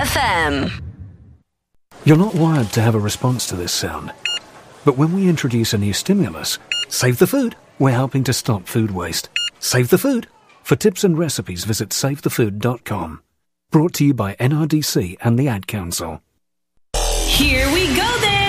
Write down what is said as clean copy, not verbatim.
FM. You're not wired to have a response to this sound. But when we introduce a new stimulus, save the food, we're helping to stop food waste. Save the food. For tips and recipes, visit savethefood.com. Brought to you by NRDC and the Ad Council. Here we go then.